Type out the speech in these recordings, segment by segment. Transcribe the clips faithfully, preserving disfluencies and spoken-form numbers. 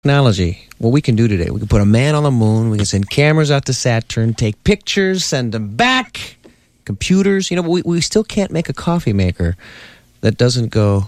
Technology. What we can do today, we can put a man on the moon, we can send cameras out to Saturn, take pictures, send them back, computers, you know, but we, we still can't make a coffee maker that doesn't go...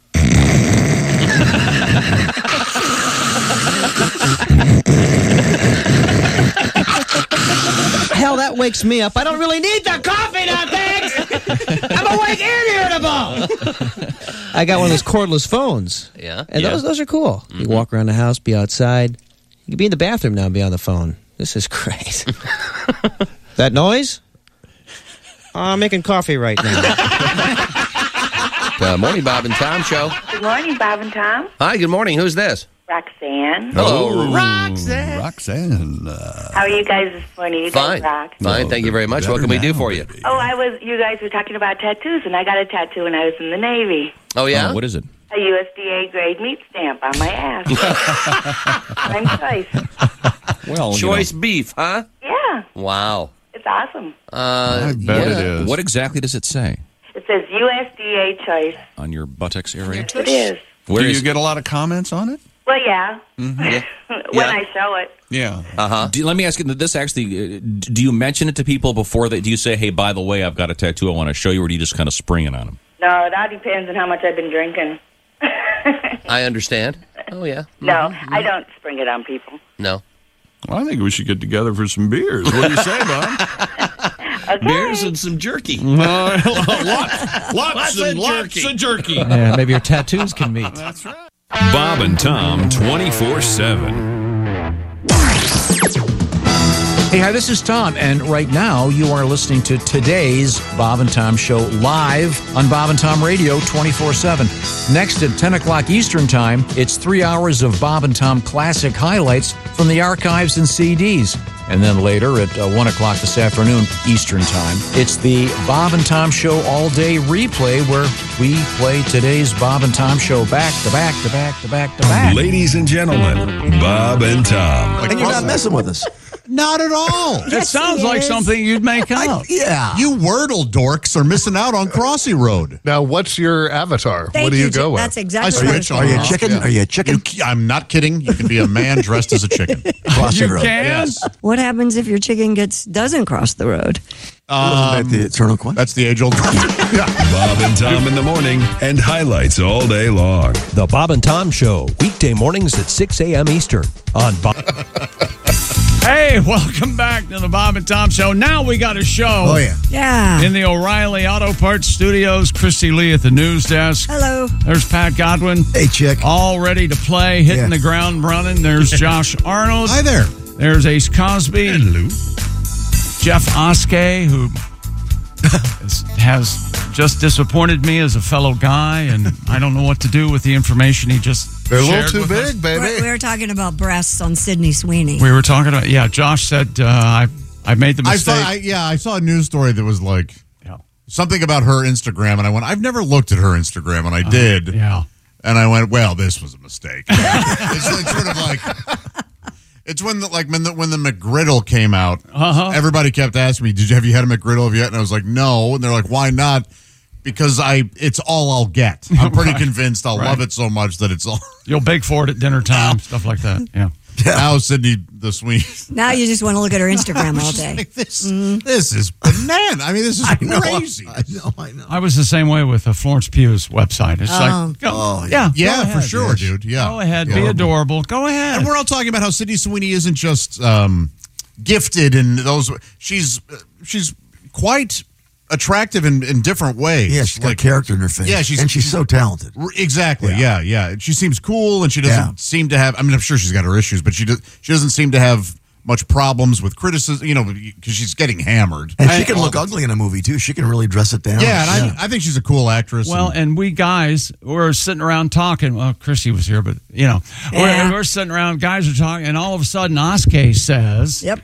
Hell, that wakes me up. I don't really need the coffee now, thanks! I'm awake and irritable! I got one of those cordless phones. Yeah. And yeah. those those are cool. Mm-hmm. You walk around the house, be outside. You can be in the bathroom now and be on the phone. This is great. That noise? Oh, I'm making coffee right now. uh, morning, Bob and Tom show. Good morning, Bob and Tom. Hi, good morning. Who's this? Roxanne. Hello, oh, Roxanne. Roxanne. Uh, How are you guys this morning? You fine. guys rock. Fine, no, thank you very much. What can we do for you? Oh, I was. You guys were talking about tattoos, and I got a tattoo when I was in the Navy. Oh, yeah? Oh, what is it? A U S D A grade meat stamp on my ass. I'm choice. Well, Choice you know. beef, huh? Yeah, Wow. it's awesome. Uh, I bet yeah. it is. What exactly does it say It says U S D A choice. on your buttocks area? Yes, it is. Where do is- you get a lot of comments on it? Well, yeah. Yeah. when Yeah. I show it. Yeah. Uh-huh. Do, let me ask you this actually. uh, Do you mention it to people before that? Do you say, hey, by the way, I've got a tattoo I want to show you, or do you just kind of spring it on them? No, that depends on how much I've been drinking. I understand. Oh, yeah. No, I don't spring it on people. No. Well, I think we should get together for some beers. What do you say, Bob? Okay. Beers and some jerky. Uh, lots, lots, and of lots jerky. of jerky. Yeah, maybe your tattoos can meet. That's right. Bob and Tom twenty-four seven. Hey, hi, this is Tom, and right now you are listening to today's Bob and Tom Show live on Bob and Tom Radio twenty-four seven. Next at ten o'clock Eastern Time, it's three hours of Bob and Tom classic highlights from the archives and C Ds. And then later at uh, one o'clock this afternoon Eastern Time, it's the Bob and Tom Show all-day replay where we play today's Bob and Tom Show back to back to back to back to back. Ladies and gentlemen, Bob and Tom. And you're not messing with us. Not at all. That sounds like something you'd make up. Yeah. You Wordle dorks are missing out on Crossy Road. Now, what's your avatar? Thank what do you, you, go Jim. with? That's I exactly switch what on Are you and a off, chicken? yeah. Are you a chicken? You, I'm not kidding. You can be a man dressed as a chicken. Crossing road. Yes. What happens if your chicken gets doesn't cross the road? Wasn't that the eternal question? That's the age-old question. Bob and Tom in the morning and highlights all day long. The Bob and Tom Show, weekday mornings at six a.m. Eastern on Bob. Hey, welcome back to the Bob and Tom Show. Now we got a show. Oh, yeah. Yeah. In the O'Reilly Auto Parts Studios, Christy Lee at the news desk. Hello. There's Pat Godwin. Hey, chick. All ready to play, hitting Yeah. the ground running. There's Josh Arnold. Hi there. There's Ace Cosby. Hello. Jeff Oskey, who is, has just disappointed me as a fellow guy, and I don't know what to do with the information he just They're a little shared too with us. big, baby. We're, we were talking about breasts on Sydney Sweeney. We were talking about, yeah, Josh said, uh, I I made the I mistake. saw, I, yeah, I saw a news story that was like yeah. something about her Instagram, and I went, I've never looked at her Instagram, and I Uh, did. Yeah. And I went, well, this was a mistake. it's, it's sort of like, it's when the, like when the, when the McGriddle came out, Uh-huh. everybody kept asking me, did you have you had a McGriddle yet? And I was like, no. And they're like, why not? Because I, it's all I'll get. I'm pretty Right. convinced I'll Right. love it so much that it's all. You'll bake for it at dinner time, stuff like that. Yeah. Now Sydney the Sweeney. Now you just want to look at her Instagram all day. Like, this, this is banana. I mean, this is I know, crazy. I know, I know. I was the same way with the Florence Pugh's website. It's Oh. like, go, Oh, yeah, Yeah, go for ahead. sure, dude. Yeah. Go ahead, Yeah. be adorable. Go ahead. And we're all talking about how Sydney Sweeney isn't just um, gifted in those. She's uh, she's quite attractive in, in different ways. Yeah, she's got like character in her face. Yeah, she's and she's so talented. r- exactly. Yeah. yeah, She seems cool, and she doesn't Yeah. seem to have. I mean, I'm sure she's got her issues, but she does. She doesn't seem to have much problems with criticism. You know, because she's getting hammered. And she I- can look ugly in a movie, too. She can really dress it down. Yeah, and I, I think she's a cool actress. Well, and, and we guys were sitting around talking. Well, Chrissy was here, but, you know, Yeah. we're, we're sitting around, guys are talking, and all of a sudden, Oskey says, Yep.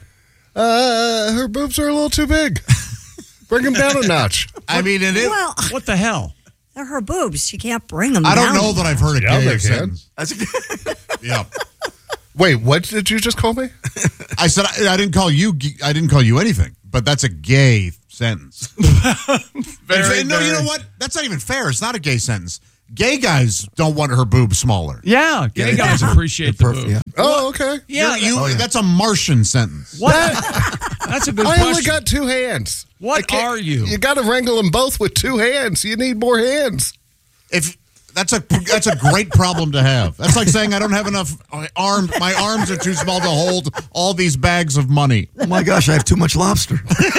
Uh, her boobs are a little too big. Bring them down a notch. I mean, it is. Well, what the hell? they're her boobs. She can't bring them I don't down. know that I've heard a Yeah, gay they can. sentence. That's- Yeah. Wait, what did you just call me? I said I, I didn't call you. g- I didn't call you anything, but that's a gay sentence. Very, no, you very- know what? That's not even fair. It's not a gay sentence. Gay guys don't want her boobs smaller. Yeah, gay Yeah, guys yeah. appreciate the Perf- boob. yeah. Oh, okay. Yeah, You- Oh, yeah. That's a Martian sentence. what? That's a good I question. only got two hands. What I can't- are you? You got to wrangle them both with two hands. You need more hands. If that's a that's a great problem to have. That's like saying I don't have enough arms. My arms are too small to hold all these bags of money. Oh my gosh, I have too much lobster.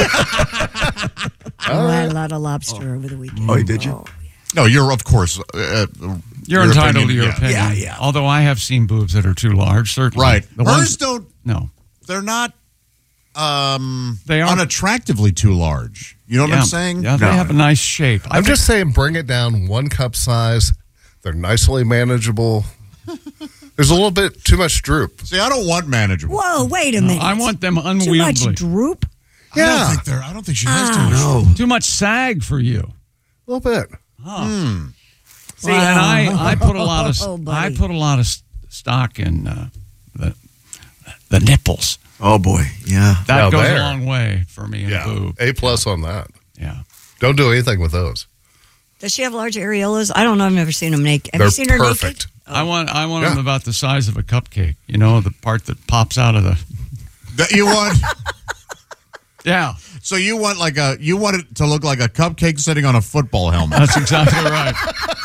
Oh, I had a lot of lobster over the weekend. Oh, did you? No, you're of course. Uh, You're your entitled opinion, to your yeah. opinion. Yeah, yeah. Although I have seen boobs that are too large, certainly. Right. The Hers ones, don't. no. They're not. Um, They aren't- unattractively too large. You know what yeah. I'm saying? Yeah, they No. have a nice shape. I I'm think- just saying, bring it down one cup size. They're nicely manageable. There's a little bit too much droop. See, I don't want manageable. Whoa, wait a minute. I want them Too much unwieldy. droop? I don't Yeah. think they're. I don't think she has too Ah. much. No. Too much sag for you. A little bit. See, and I, I put a lot of Oh, I buddy. put a lot of st- stock in uh, the the nipples. Oh boy, yeah. That Now goes there. a long way for me in Yeah. a boob. A plus on that. Yeah. Don't do anything with those. Does she have large areolas? I don't know. I've never seen them naked. Have They're you seen her perfect. naked? I want I want Yeah. them about the size of a cupcake. You know, the part that pops out of the That you want. yeah. So you want like a you want it to look like a cupcake sitting on a football helmet. That's exactly right.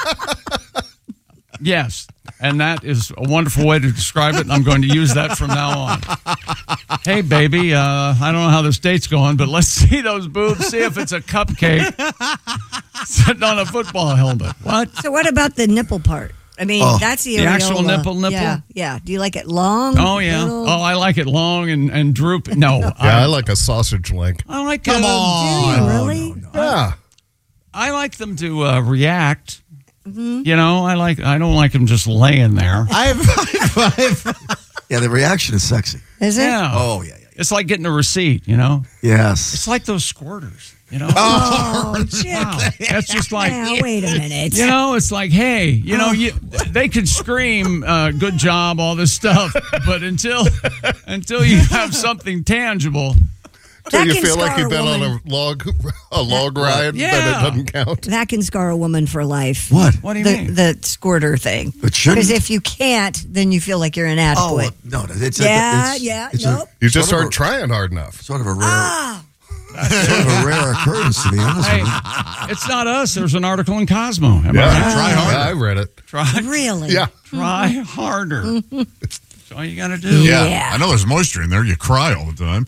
Yes, and that is a wonderful way to describe it, and I'm going to use that from now on. Hey, baby, uh, I don't know how this date's going, but let's see those boobs, see if it's a cupcake sitting on a football helmet. What? So what about the nipple part? I mean, Oh. that's the The areola. actual nipple nipple? Yeah, yeah. Do you like it long? Oh, yeah. little? Oh, I like it long and, and droop. No. Yeah, I like a sausage link. I like Come uh, on. Do you really? Yeah. I like them to uh, react. Mm-hmm. You know, I like. I don't like them just laying there. I've, I've, I've Yeah, the reaction is sexy. Is it? Yeah. Oh, yeah, yeah. It's like getting a receipt, you know? Yes. It's like those squirters, you know? Oh, chick. Wow. That's just like, Now, wait a minute. you know, it's like, hey, you know, you, they could scream, uh, good job, all this stuff, but until until you have something tangible, So That you can feel like scar you've a been on woman. a log a log ride, Yeah. but it doesn't count. That can scar a woman for life. What? what do you The, mean? the squirter thing. It shouldn't. Because if you can't, then you feel like you're Oh, inadequate. no, no, it's Yeah, a, it's, yeah, it's nope. You just sort of aren't trying hard enough. a, sort of a rare, Ah, sort of a rare occurrence, to be honest Hey, with you. it's not us. There's an article in Cosmo. Am I Yeah, right? Try harder. Yeah, I read it. Try, really? Yeah. try harder. That's all you got to do. yeah, Yeah. I know there's moisture in there. You cry all the time.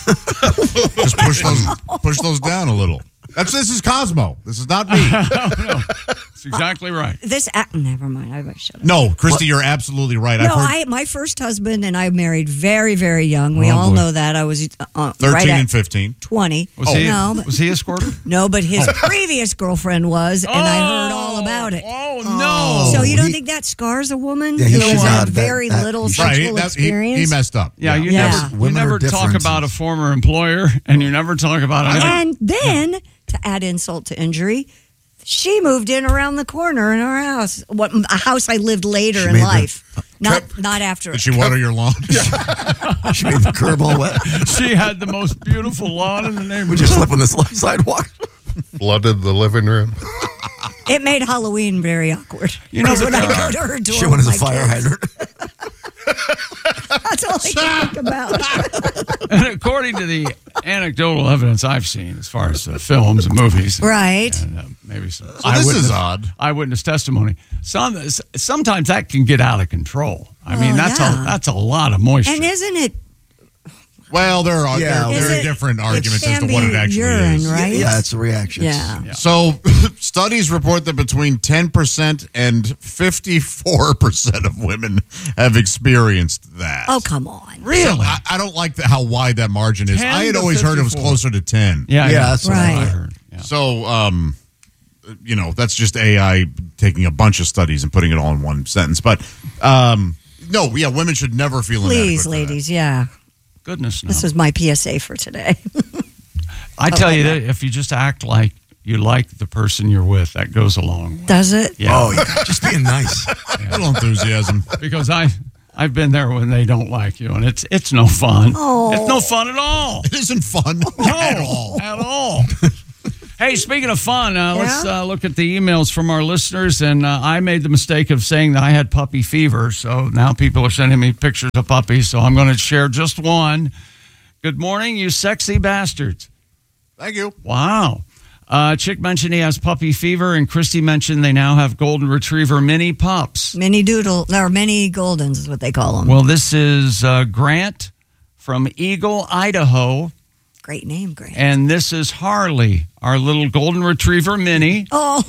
Just push those push those down a little. That's this is Cosmo. This is not me. That's exactly right. This, uh, never mind. I better shut up. No, Christy, you're absolutely right. No, I've heard I my first husband and I married very, very young. We Oh, all boy. know that. I was uh, thirteen right at and fifteen. twenty. Was oh, he? no, but- Was he a squirter? no, but his previous girlfriend was, and I heard all about it. Oh no! So you don't he- think that scars a woman? Yeah, he who should has not. had That- very that- little he should- Right, sexual that- he, experience. he messed up. Yeah, you Yeah. never, you Women are never talk different. about a former employer, and you never talk about it. And then, to add insult to injury, she moved in around the corner in our house. What a house I lived later She in made the- life, not not after. Did she water your lawn? She made the curb all wet. She had the most beautiful lawn in the We neighborhood. just slept on the sli- sidewalk. Flooded the living room. It made Halloween very awkward. You know, Because when but, I uh, go to her door, She went as a with my fire kids, hydrant. That's all I can think about. And according to the anecdotal evidence I've seen, as far as uh, films and movies, Right. and uh, maybe some this eyewitness, is odd. eyewitness testimony, some sometimes that can get out of control. I mean, Well, that's yeah. a that's a lot of moisture. And isn't it? Well, there are Yeah. there are Is very it- different it arguments as can to what be it actually urine, is. right? Yeah, it's a reaction. Yeah. Yeah. So, studies report that between ten percent and fifty-four percent of women have experienced that. Oh, come on. So I, I don't like the, how wide that margin is. ten I had to always heard it was fifty-four. closer to ten. yeah, Yeah, yeah, that's what Right. I heard. Yeah. So, um, you know, that's just A I taking a bunch of studies and putting it all in one sentence. But, um, no, yeah, women should never feel Please, inadequate for that. ladies. Yeah. Goodness, no. This is my P S A for today. I tell you that if you just act like you like the person you're with, that goes a long way. Does it? Yeah. Oh, yeah. Just being nice. A little enthusiasm. Because I I've been there when they don't like you, and it's it's no fun. Oh. It's no fun at all. It isn't fun No, at all. At all. Hey, speaking of fun, uh, yeah? let's uh, look at the emails from our listeners. And uh, I made the mistake of saying that I had puppy fever. So now people are sending me pictures of puppies. So I'm going to share just one. Good morning, you sexy bastards. Thank you. Wow. Uh, Chick mentioned he has puppy fever, and Christy mentioned they now have golden retriever mini pups. Mini doodle, or mini goldens is what they call them. Well, this is uh, Grant from Eagle, Idaho. Great name, Grant. And this is Harley, our little golden retriever mini. Oh.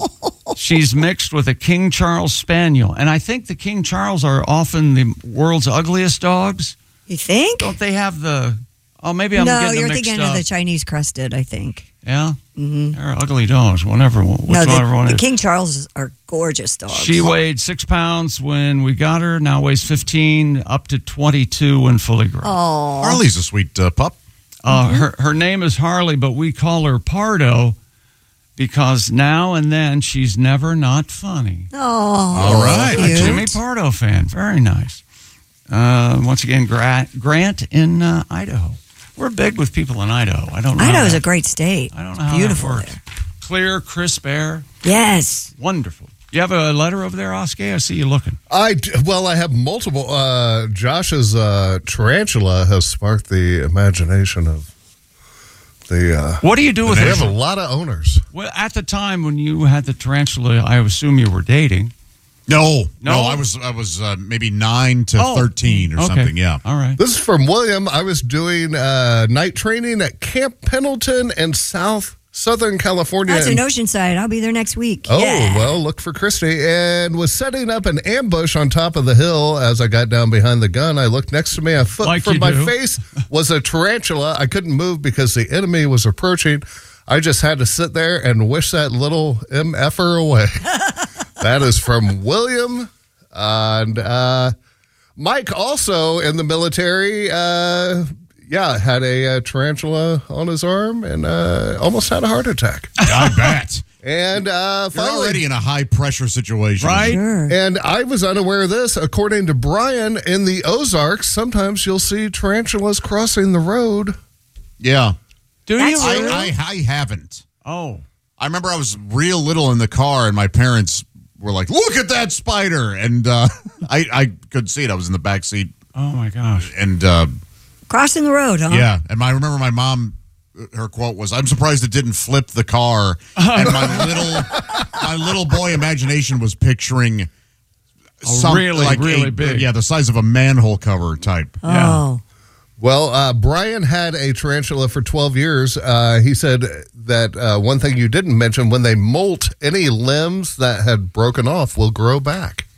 She's mixed with a King Charles Spaniel. And I think the King Charles are often the world's ugliest dogs. You think? Don't they have the... Oh, maybe I'm no, getting them you're mixed thinking up. of the Chinese crested, I think. Yeah? Mm-hmm. They're ugly dogs, whatever. Which no, the, one the is. King Charles are gorgeous dogs. She weighed six pounds when we got her, now weighs fifteen, up to twenty-two when fully grown. Oh. Harley's a sweet uh, pup. Uh, her, her name is Harley, but we call her Pardo because now and then she's never not funny. Oh, all right. A Jimmy Pardo fan. Very nice. Uh, once again, Gra- Grant in uh, Idaho. We're big with people in Idaho. I don't know. Idaho's that, a great state. I don't know how Beautiful that works. there. Clear, crisp air. Yes. Wonderful. You have a letter over there, Oskar? I see you looking. I d- well, I have multiple. Uh, Josh's uh, tarantula has sparked the imagination of the. Uh, what do you do with they it? They have a lot of owners. Well, at the time when you had the tarantula, I assume you were dating. No, no, No? I was I was uh, maybe nine to Oh, thirteen or okay. something. Yeah. All right. This is from William. I was doing uh, night training at Camp Pendleton in South Southern California. That's in Oceanside. I'll be there next week. Oh, yeah. well, look for Christy. And was setting up an ambush on top of the hill. As I got down behind the gun, I looked next to me. A foot Like from you my do. face was a tarantula. I couldn't move because the enemy was approaching. I just had to sit there and wish that little M F-er away. That is from William. And uh, Mike, also in the military, uh, yeah, had a, uh tarantula on his arm and uh, almost had a heart attack. I bet. And uh, You're finally, already in a high pressure situation, Right? Sure. and I was unaware of this. According to Brian, in the Ozarks, sometimes you'll see tarantulas crossing the road. Yeah. Do That's you? I, true. I I haven't. Oh. I remember I was real little in the car, and my parents were like, "Look at that spider!" And uh, I I couldn't see it. I was in the back seat, Oh, my gosh. and uh, Crossing the road, huh? yeah. And my, I remember my mom. Her quote was, "I'm surprised it didn't flip the car." And my little my little boy imagination was picturing Oh, really, really a, big. yeah, the size of a manhole cover type. Oh. Well, uh, Brian had a tarantula for twelve years. Uh, he said that uh, one thing you didn't mention, when they molt, any limbs that had broken off will grow back.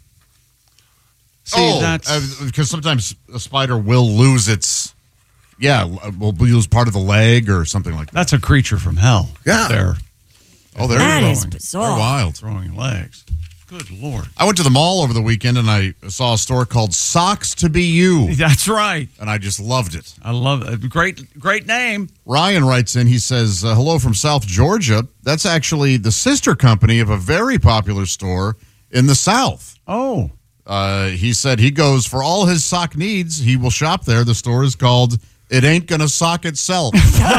See, oh, that's... because sometimes a spider will lose its, yeah, will lose part of the leg or something like that. That's a creature from hell. Yeah. There. Oh, they're That is growing. bizarre. They're wild. Throwing legs. Good Lord. I went to the mall over the weekend and I saw a store called Socks to Be You, That's right. and I just loved it. I love it. Great, great name. Ryan writes in, he says, uh, hello from South Georgia. That's actually the sister company of a very popular store in the South. Oh. Uh, he said he goes for all his sock needs. He will shop there. The store is called It Ain't Gonna Sock Itself.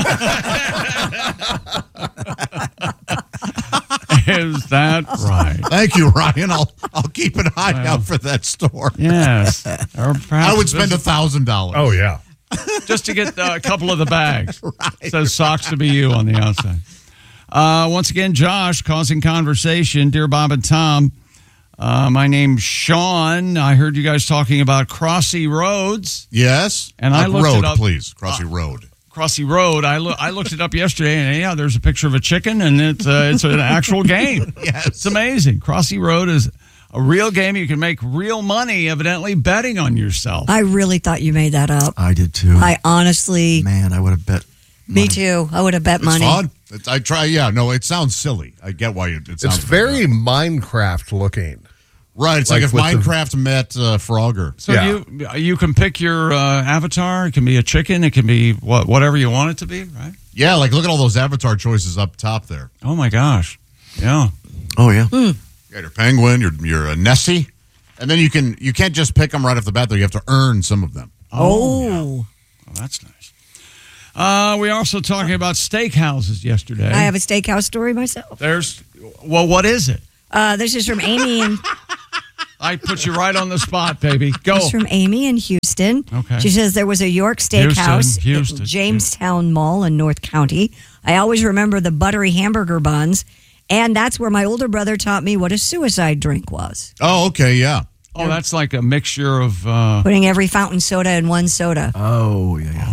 Is that right? Thank you, Ryan. I'll I'll keep an eye Well, out for that store. Yes. Or perhaps I would spend a visit- thousand dollars. Oh, yeah. just to get uh, a couple of the bags. It says Socks to Be You on the outside. Uh, once again, Josh causing conversation. Dear Bob and Tom, uh, my name's Sean. I heard you guys talking about Crossy Roads. Yes, And I Uh, looked road, it up. please. Crossy Road. Crossy Road. I, lo- I looked it up yesterday, and yeah, there's a picture of a chicken, and it's uh, it's an actual game. Yes, It's amazing. Crossy Road is a real game. You can make real money, evidently, betting on yourself. I really thought you made that up. I did too. I honestly, Man, I would have bet. me too. I would have bet It's money. fun. It's, I try. Yeah, no, it sounds silly. I get why you. It sounds It's very Minecraft looking. right. It's like like, if with the- Minecraft met uh, Frogger. So Yeah. you you can pick your uh, avatar. It can be a chicken. It can be what whatever you want it to be, right? Yeah, like look at all those avatar choices up top there. Oh my gosh, yeah. Oh yeah. You got your penguin, your your uh, Nessie, and then you can you can't just pick them right off the bat. Though you have to earn some of them. Oh. Well, that's nice. Uh, we also talking about steakhouses yesterday. I have a steakhouse story myself. There's, well, what is it? Uh, this is from Amy and I put you right on the spot, baby. Go. It's from Amy in Houston. Okay. She says there was a York Steakhouse Houston, Houston. at Jamestown Mall in North County. I always remember the buttery hamburger buns, and that's where my older brother taught me what a suicide drink was. Oh, okay, yeah. Oh, that's like a mixture of... Uh, Putting every fountain soda in one soda. Oh, yeah. yeah.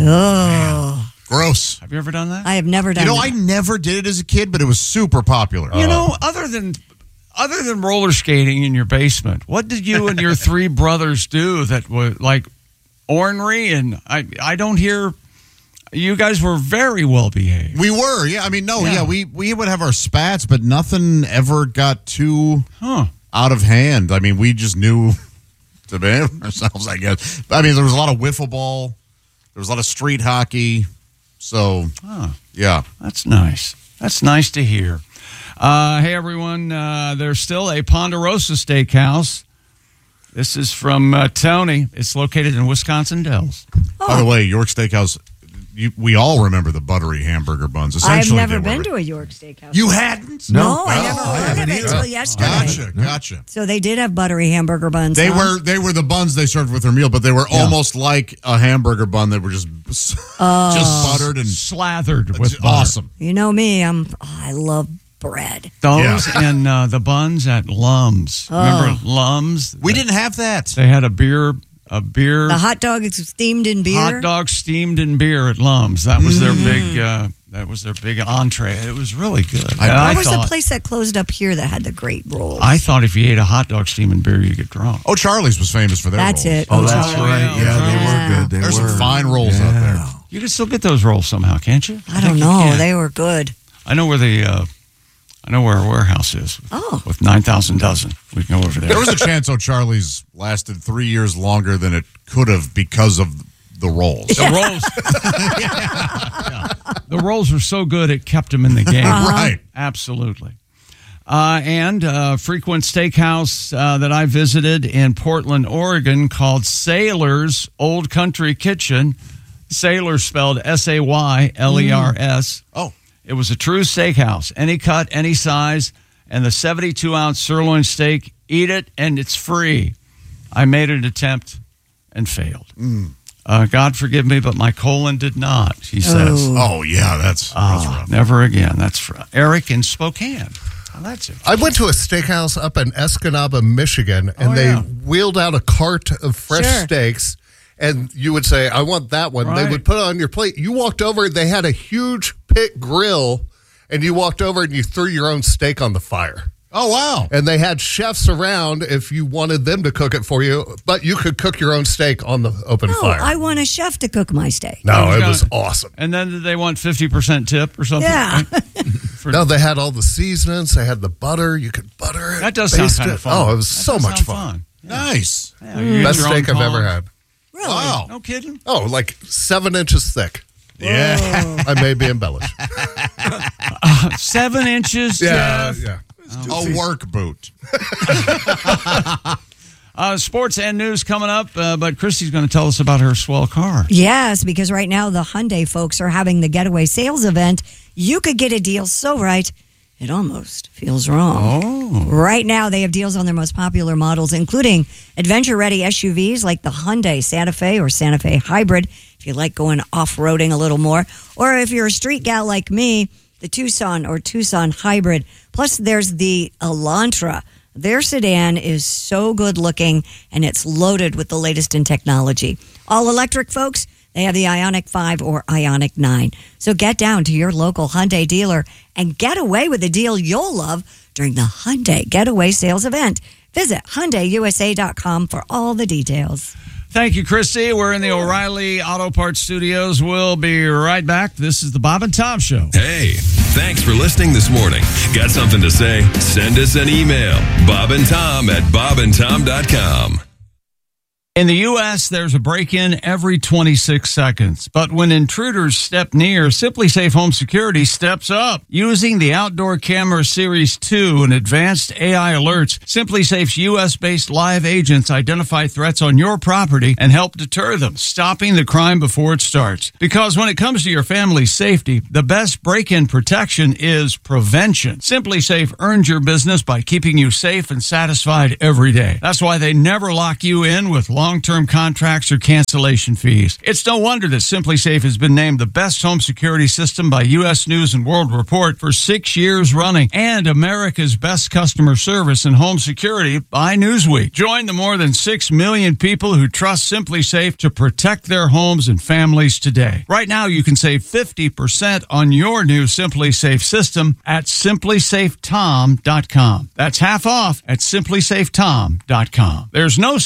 Oh. Gross. have you ever done that? I have never done You know, that. I never did it as a kid, but it was super popular. You know, other than other than roller skating in your basement, what did you and your three brothers do that was like ornery? And I, I don't hear. You guys were very well behaved. We were, yeah. I mean, no, Yeah. yeah. we we would have our spats, but nothing ever got too Huh. out of hand. I mean, we just knew to behave ourselves, I guess. I mean, there was a lot of wiffle ball. There was a lot of street hockey. So, Huh. yeah. That's nice. That's nice to hear. Uh, hey, everyone. Uh, there's still a Ponderosa Steakhouse. This is from uh, Tony. It's located in Wisconsin Dells. By the way, York Steakhouse, you, we all remember the buttery hamburger buns. I've Essentially, never they been were- to a York Steakhouse. You hadn't? No, I No, never I heard of haven't it either. until yesterday. Gotcha, gotcha. So they did have buttery hamburger buns. They huh? were they were the buns they served with their meal, but they were almost like a hamburger bun. They were just Oh. just buttered and slathered with butter. awesome. You know me. I'm. Oh, I love bread. Those and uh, the buns at Lum's. Oh. Remember Lum's? We didn't have that. They had a beer, a beer, The hot dog is steamed in beer. hot dog steamed in beer at Lum's. That was their Mm. big. Uh, that was their big entree. It was really good. I- And I What was thought, the place that closed up here that had the great rolls? I thought if you ate a hot dog steamed in beer, you get drunk. Oh, Charlie's was famous for their That's rolls. it. Oh, that's Oh, right. yeah, Yeah, they yeah. were good. They There's were. some fine rolls out there. Yeah. You can still get those rolls somehow, can't you? I think don't you know. can. They were good. I know where the. Uh, I know where our warehouse is. Oh. With nine thousand dozen, we can go over there. There was a chance O'Charlie's lasted three years longer than it could have because of the rolls. The rolls. Yeah. The rolls were so good it kept them in the game. Uh-huh. Right. Absolutely. Uh, and a frequent steakhouse uh, that I visited in Portland, Oregon called Sailor's Old Country Kitchen. Sailor spelled S A Y L E R S. Oh. It was a true steakhouse. Any cut, any size, and the seventy-two ounce sirloin steak, eat it and it's free. I made an attempt and failed. Mm. Uh, God forgive me, but my colon did not, he says. Oh, yeah, that's, that's Oh, rough. never again. That's for Eric in Spokane. Oh, that's it. I went to a steakhouse up in Escanaba, Michigan, and Oh, they yeah. wheeled out a cart of fresh Sure. steaks. And you would say, I want that one. They Right. would put it on your plate. You walked over, they had a huge pit grill, and you walked over and you threw your own steak on the fire. Oh, wow. And they had chefs around if you wanted them to cook it for you, but you could cook your own steak on the open No, fire. I want a chef to cook my steak. no, it got was it. awesome. And then did they want fifty percent tip or something? Yeah. For- No, they had all the seasonings. They had the butter. You could butter it. That does sound baste kind it. of fun. Oh, it was That so does much sound fun. Nice. Yeah, you get Best your own steak I've ever tongs. had. Really? Wow. No kidding? Oh, like seven inches thick. Yeah. I may be embellished. Seven inches, Yeah, Jeff. yeah. A work boot. Uh, sports and news coming up, uh, but Christy's going to tell us about her swell car. Yes, because right now the Hyundai folks are having the Getaway Sales event. You could get a deal so right, it almost feels wrong. Oh. Right now, they have deals on their most popular models, including adventure-ready S U Vs like the Hyundai Santa Fe or Santa Fe Hybrid, if you like going off-roading a little more. Or if you're a street gal like me, the Tucson or Tucson Hybrid. Plus, there's the Elantra. Their sedan is so good looking, and it's loaded with the latest in technology. All electric, folks, they have the Ioniq five or Ioniq nine. So get down to your local Hyundai dealer and get away with a deal you'll love during the Hyundai Getaway Sales event. Visit Hyundai U S A dot com for all the details. Thank you, Christy. We're in the O'Reilly Auto Parts Studios. We'll be right back. This is the Bob and Tom Show. Hey, thanks for listening this morning. Got something to say? Send us an email. Bob and Tom at bob and tom dot com. In the U S, there's a break-in every twenty-six seconds. But when intruders step near, SimpliSafe Home Security steps up. Using the Outdoor Camera Series two and advanced A I alerts, SimpliSafe's U S-based live agents identify threats on your property and help deter them, stopping the crime before it starts. Because when it comes to your family's safety, the best break-in protection is prevention. SimpliSafe earns your business by keeping you safe and satisfied every day. That's why they never lock you in with long long-term contracts or cancellation fees. It's no wonder that SimpliSafe has been named the best home security system by U S News and World Report for six years running and America's best customer service in home security by Newsweek. Join the more than six million people who trust SimpliSafe to protect their homes and families today. Right now, you can save fifty percent on your new SimpliSafe system at simply safe tom dot com. That's half off at simply safe tom dot com. There's no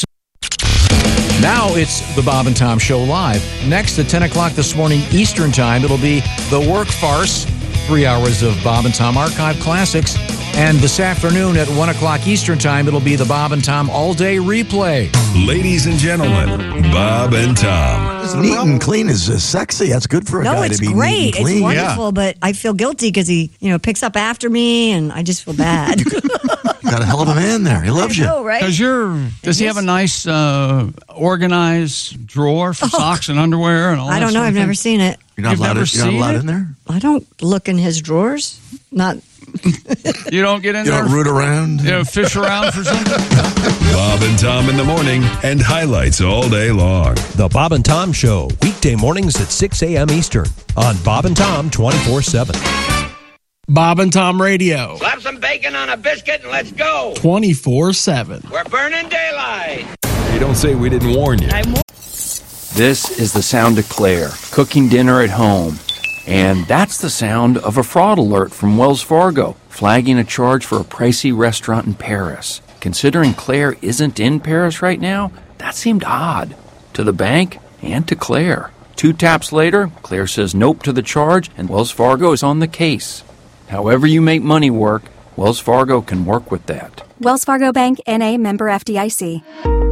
Now it's the Bob and Tom Show live. Next at ten o'clock this morning Eastern Time, it'll be The Work Farce, three hours of Bob and Tom Archive Classics. And this afternoon at one o'clock Eastern Time, it'll be the Bob and Tom All Day Replay. Ladies and gentlemen, Bob and Tom. Neat and clean is uh, sexy. That's good for a No, guy it's to be great. neat and clean. It's wonderful, but I feel guilty because he, you know, picks up after me, and I just feel bad. Got a hell of a man there. He loves you. I know, right? Does your does he have a nice uh, organized drawer for socks and underwear and all I that don't know. sort of I've thing? never seen it. You're not You've allowed, never to, you're not seen allowed it? in there? I don't look in his drawers. Not. You don't get in You there? don't root around? You know, fish around for something? Bob and Tom in the morning and highlights all day long. The Bob and Tom Show, weekday mornings at six a.m. Eastern on Bob and Tom twenty-four seven. Bob and Tom Radio. Slap some bacon on a biscuit and let's go. twenty-four seven. We're burning daylight. You don't say we didn't warn you. This is the sound of Claire, cooking dinner at home. And that's the sound of a fraud alert from Wells Fargo, flagging a charge for a pricey restaurant in Paris. Considering Claire isn't in Paris right now, that seemed odd. To the bank and to Claire. Two taps later, Claire says nope to the charge, and Wells Fargo is on the case. However you make money work, Wells Fargo can work with that. Wells Fargo Bank, N A, member F D I C.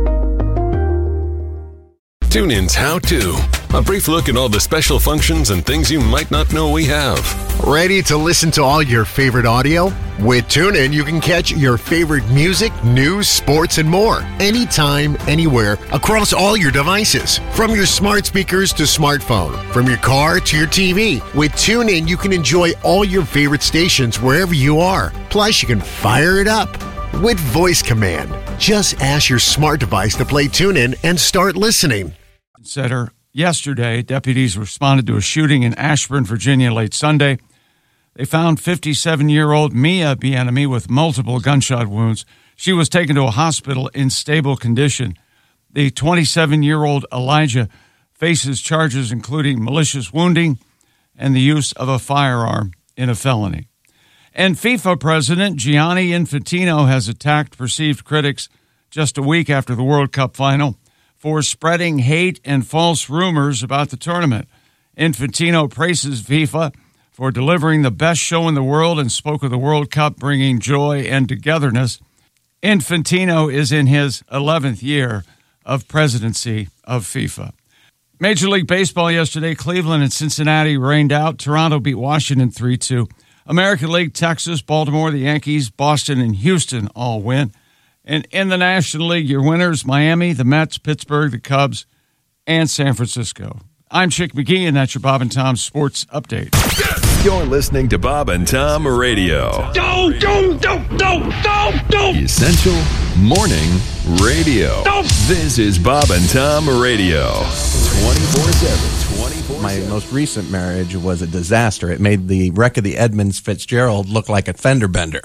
TuneIn's How To. A brief look at all the special functions and things you might not know we have. Ready to listen to all your favorite audio? With TuneIn, you can catch your favorite music, news, sports, and more. Anytime, anywhere, across all your devices. From your smart speakers to smartphone. From your car to your T V. With TuneIn, you can enjoy all your favorite stations wherever you are. Plus, you can fire it up with voice command. Just ask your smart device to play TuneIn and start listening. Center. Yesterday, deputies responded to a shooting in Ashburn, Virginia, late Sunday. They found fifty-seven-year-old Mia Bienemy with multiple gunshot wounds. She was taken to a hospital in stable condition. The twenty-seven-year-old Elijah faces charges including malicious wounding and the use of a firearm in a felony. And FIFA President Gianni Infantino has attacked perceived critics just a week after the World Cup final for spreading hate and false rumors about the tournament. Infantino praises FIFA for delivering the best show in the world and spoke of the World Cup bringing joy and togetherness. Infantino is in his eleventh year of presidency of FIFA. Major League Baseball yesterday, Cleveland and Cincinnati rained out. Toronto beat Washington three two. American League, Texas, Baltimore, the Yankees, Boston, and Houston all win. And in the National League, your winners, Miami, the Mets, Pittsburgh, the Cubs, and San Francisco. I'm Chick McGee, and that's your Bob and Tom Sports Update. You're listening to Bob and Tom Radio. Don't, don't, don't, don't, don't, don't. Essential Morning Radio. Don't. This is Bob and Tom Radio. twenty-four seven. twenty-four My most recent marriage was a disaster. It made the wreck of the Edmonds Fitzgerald look like a fender bender.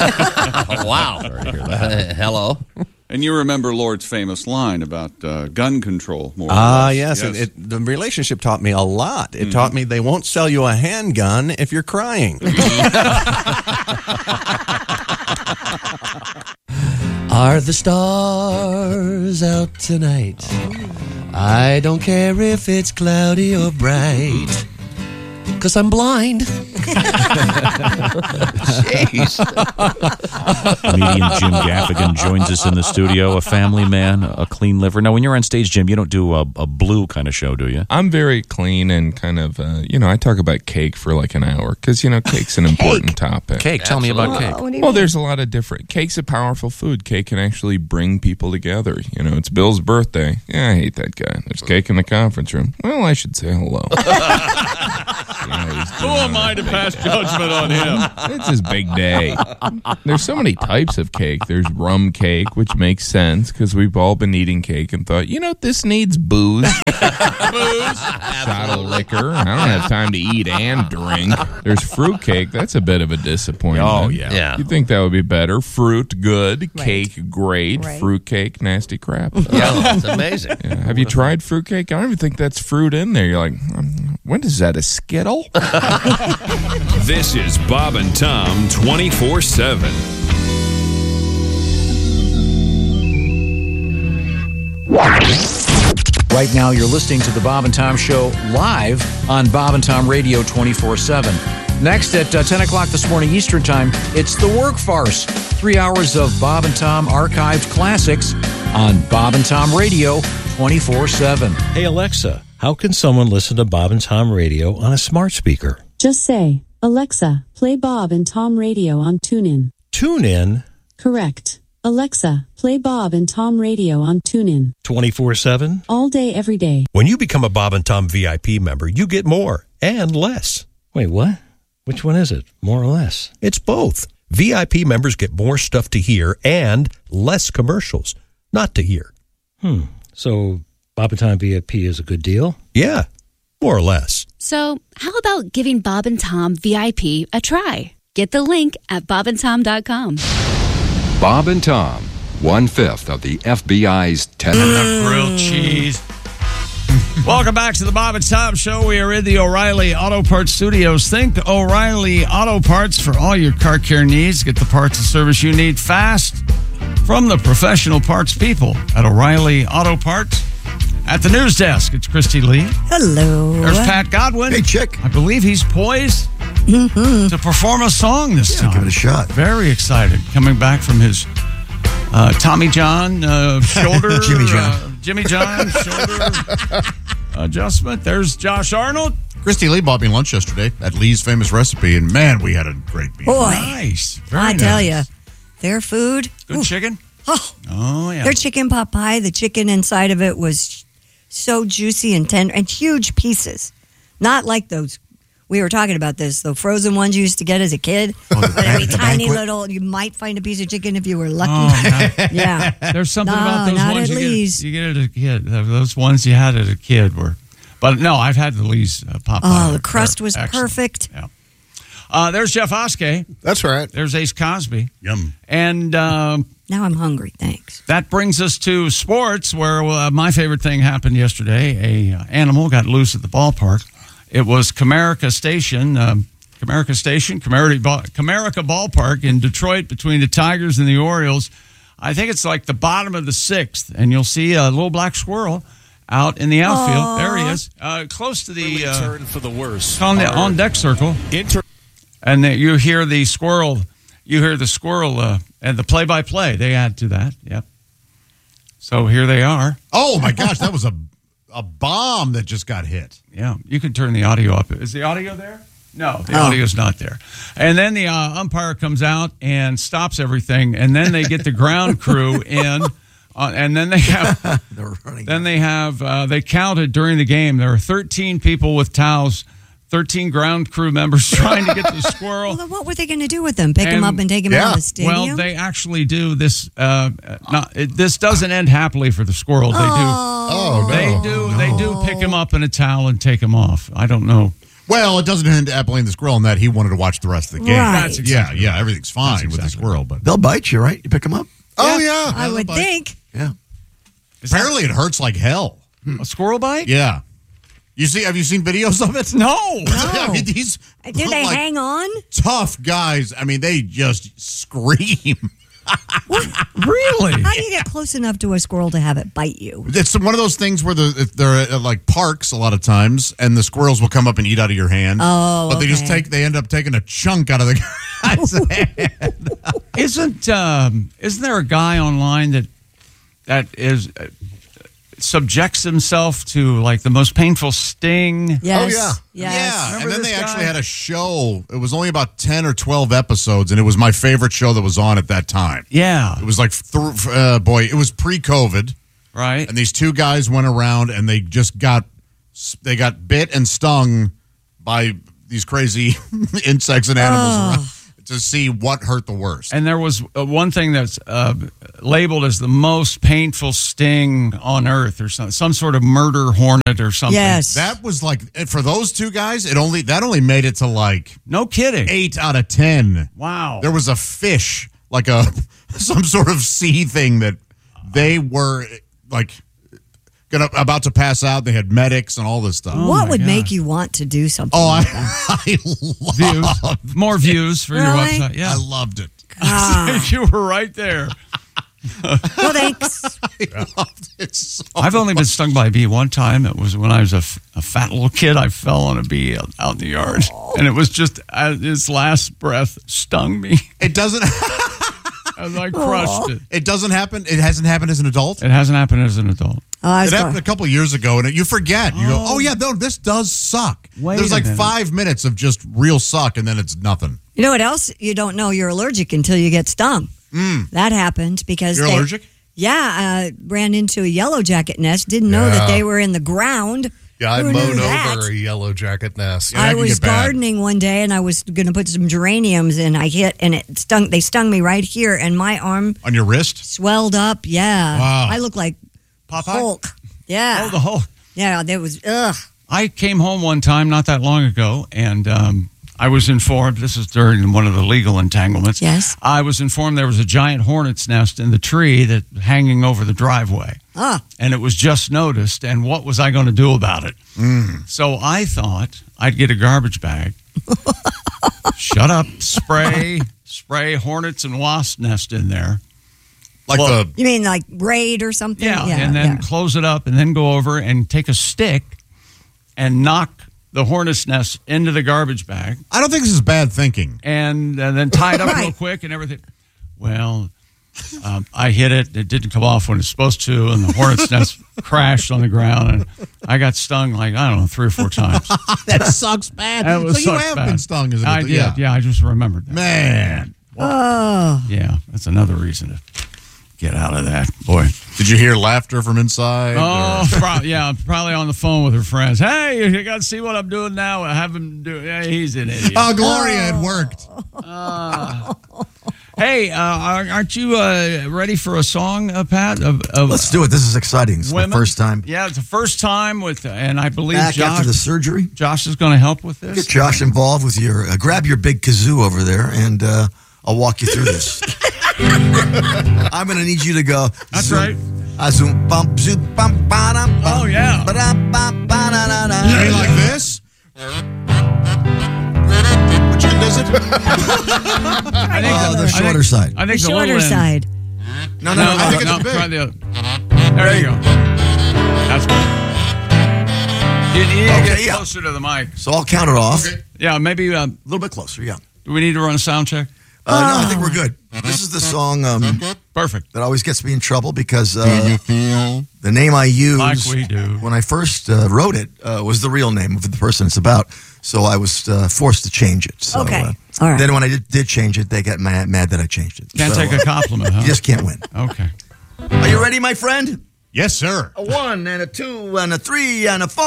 Wow. Sorry to hear that. Uh, hello. And you remember Lord's famous line about uh, gun control, more or Ah, less. yes. yes. It, it, the relationship taught me a lot. It mm-hmm. taught me they won't sell you a handgun if you're crying. Are the stars out tonight? I don't care if it's cloudy or bright. Because I'm blind. Jeez. Comedian Jim Gaffigan joins us in the studio, a family man, a clean liver. Now, when you're on stage, Jim, you don't do a, a blue kind of show, do you? I'm very clean and kind of, uh, you know, I talk about cake for like an hour because, you know, cake's an important topic. Cake, tell Absolutely. me about cake. Oh, what do you Well, mean? there's a lot of different. Cake's a powerful food. Cake can actually bring people together. You know, it's Bill's birthday. Yeah, I hate that guy. There's cake in the conference room. Well, I should say hello. Who am I to pass judgment on him? It's his big day. There's so many types of cake. There's rum cake, which makes sense because we've all been eating cake and thought, you know, this needs booze. Booze. Shot of liquor. I don't have time to eat and drink. There's fruit cake. That's a bit of a disappointment. Oh, yeah. Yeah. You'd think that would be better. Fruit, good. Cake, great. Right. Fruit cake, nasty crap. Yeah, that's amazing. Yeah. Have you tried fruit cake? I don't even think that's fruit in there. You're like, um, when is that, a Skittle? This is Bob and Tom twenty-four seven. Right now, you're listening to the Bob and Tom Show live on Bob and Tom Radio twenty-four seven. Next at uh, ten o'clock this morning Eastern Time, it's The Work Farce. Three hours of Bob and Tom archived classics on Bob and Tom Radio twenty-four seven. Hey, Alexa, how can someone listen to Bob and Tom Radio on a smart speaker? Just say, Alexa, play Bob and Tom Radio on TuneIn. TuneIn Correct. Alexa, play Bob and Tom Radio on TuneIn. twenty-four seven? All day, every day. When you become a Bob and Tom V I P member, you get more and less. Wait, what? Which one is it? More or less? It's both. V I P members get more stuff to hear and less commercials not to hear. Hmm. So Bob and Tom V I P is a good deal? Yeah, more or less. So how about giving Bob and Tom V I P a try? Get the link at bob and tom dot com. Bob and Tom, one-fifth of the F B I's ten. Mm. Grilled cheese. Welcome back to the Bob and Tom Show. We are in the O'Reilly Auto Parts Studios. Think O'Reilly Auto Parts for all your car care needs. Get the parts and service you need fast from the professional parts people at O'Reilly Auto Parts. At the news desk, it's Christy Lee. Hello. There's Pat Godwin. Hey, chick. I believe he's poised to perform a song this Yeah, time. give it a shot. Very excited. Coming back from his uh, Tommy John uh, shoulder. Jimmy John. Uh, Jimmy John shoulder adjustment. There's Josh Arnold. Christy Lee bought me lunch yesterday at Lee's Famous Recipe, and man, we had a great meal. Boy, Nice. Very I nice. tell you, their food. Good ooh, chicken? Oh, Oh, yeah. their chicken pot pie. The chicken inside of it was so juicy and tender and huge pieces. Not like those. We were talking about this, the frozen ones you used to get as a kid. Oh, the but I mean, ban- the tiny banquet? little. You might find a piece of chicken if you were lucky. Oh, God. Yeah. There's something No, about those not ones at you Lee's. get, you get as a kid. Those ones you had as a kid were. But no, I've had the Lee's uh, Popeye. Oh, the crust They're was excellent. perfect. Yeah. Uh, there's Jeff Oskey. That's right. There's Ace Cosby. Yum. And um, Now I'm hungry. Thanks. that brings us to sports, where uh, my favorite thing happened yesterday. A uh, animal got loose at the ballpark. It was Comerica Station, um, Comerica Station, Comerica, Ball, Comerica Ballpark in Detroit between the Tigers and the Orioles. I think it's like the bottom of the sixth, and you'll see a little black squirrel out in the outfield. Aww. There he is, uh, close to the uh, Turn for the worst. on the on deck circle. Inter- And then you hear the squirrel, you hear the squirrel, uh, and the play-by-play. They add to that. Yep. So here they are. Oh my gosh, that was a a bomb that just got hit. Yeah, you can turn the audio up. Is the audio there? No, the Oh. audio's not there. And then the uh, umpire comes out and stops everything, and then they get the ground crew in, uh, and then they have, They're running. then they have, uh, they counted during the game. There are thirteen people with towels, thirteen ground crew members trying to get the squirrel. Well, then what were they going to do with them? Pick them up and take them out of the stadium? Well, they actually do this. Uh, not, it, this doesn't end happily for the squirrel. They Oh, do. no. They do. They do pick him up in a towel and take him off. I don't know. Well, it doesn't end up blaming the squirrel in that he wanted to watch the rest of the game. Right. That's exactly yeah, yeah, everything's fine That's with the exactly squirrel, but They'll bite you, right? You pick them up. Oh, yeah. I would bite. think. Yeah. apparently it hurts like hell. A squirrel bite? Yeah. You see? Have you seen videos of it? No. I mean, these Do they like, hang on? tough guys. I mean, they just scream. Really? How do you get close enough to a squirrel to have it bite you? It's one of those things where the, they're at like parks a lot of times, and the squirrels will come up and eat out of your hand. Oh, but they just okay. take they end up taking a chunk out of the guy's hand. Isn't um, isn't there a guy online that that is uh, subjects himself to like the most painful sting? Yes. Oh yeah, Yes. yeah. Remember And then this they actually guy? had a show. It was only about ten or twelve episodes, and it was my favorite show that was on at that time. Yeah. It was like, th- uh, boy, it was pre-COVID, Right. and these two guys went around and they just got they got bit and stung by these crazy insects and animals Oh. around to see what hurt the worst. And there was uh, one thing that's uh, labeled as the most painful sting on earth, or some some sort of murder hornet or something. Yes. That was like for those two guys. It only that only made it to like No kidding. eight out of ten. Wow. There was a fish, like a some sort of sea thing that they were like gonna about to pass out. They had medics and all this stuff. what my would God. make you want to do something Oh, like I, that? I loved Views. More views for your Really? website. Yeah. I loved it. Ah. You were right there. Well, thanks. I loved it so I've only been stung by a bee one time. It was when I was a, f- a fat little kid. I fell on a bee out, out in the yard, and it was just uh, his last breath stung me, It doesn't. and I crushed it. It doesn't happen. It hasn't happened as an adult. It hasn't happened as an adult. Oh, I It was happened going- a couple of years ago, and you forget. You go, Oh. "Oh yeah, no, this does suck." Wait There's a like minute. five minutes of just real suck, and then it's nothing. You know what else? You don't know you're allergic until you get stung. That happened because You're they, allergic? Yeah, uh, ran into a yellow jacket nest. Didn't know that Yeah. they were in the ground. Yeah, I Who mowed knew that? over a yellow jacket nest. Yeah, I that can was get bad. gardening one day and I was going to put some geraniums and I hit and it stung. They stung me right here and my arm On your wrist? swelled up. Yeah, Wow. I look like Popeye? Hulk. Yeah, Oh, the whole. yeah. There was ugh. I came home one time not that long ago, and um, I was informed. This is during one of the legal entanglements. Yes. I was informed there was a giant hornet's nest in the tree that hanging over the driveway. Ah, And it was just noticed, and what was I going to do about it? So I thought I'd get a garbage bag, shut up, spray, spray hornets and wasp nest in there. Like Well, the you mean like raid or something? Yeah, and then yeah. close it up, and then go over and take a stick and knock the hornet's nest into the garbage bag, I don't think this is bad thinking. and, and then tie it up real Right. quick and everything. Well, um, I hit it. It didn't come off when it's supposed to, and the hornet's nest crashed on the ground, and I got stung like, I don't know, three or four times. That sucks bad. That was so you sucks have bad. been stung, isn't it? I did, yeah. I just remembered that. Man. Oh, Yeah, that's another reason to get out of that. Boy. Did you hear laughter from inside? Oh, or- pro- yeah, probably on the phone with her friends. Hey, you got to see what I'm doing now. I have him do. Yeah, he's an idiot. Oh, Gloria, it worked. Hey, uh, aren't you uh, ready for a song, uh, Pat? Of, of Let's do it. This is exciting. It's women? my first time Yeah, it's the first time with, and I believe back Josh. after the surgery. Josh is going to help with this. Get Josh involved with your. Uh, grab your big kazoo over there, and uh, I'll walk you through this. I'm going to need you to go. That's zoom, right. Uh, zoom, bump, zoom, bump, ba-dum, bum, Oh, yeah. ba-dum, bum, ba-da-da-da. You mean like this? Which end is it? I think Uh, the I shorter think- side. I the think the, shorter little end. side. No, No, no, no. no, I think no, it's big. try the other. There you go. That's good. You need to Okay, get yeah. closer to the mic. So I'll count it off. Okay. Yeah, maybe. Uh, A little bit closer, yeah. do we need to run a sound check? Uh, no, I think we're good. This is the song um, Perfect. that always gets me in trouble because uh, the name I use Like we do. when I first uh, wrote it uh, was the real name of the person it's about. So I was uh, forced to change it. So, Okay. uh, All right. Then when I did, did change it, they got mad, mad that I changed it. Can't So, take a uh, compliment, huh? You just can't win. Okay. Are you ready, my friend? Yes, sir. A one and a two and a three and a four.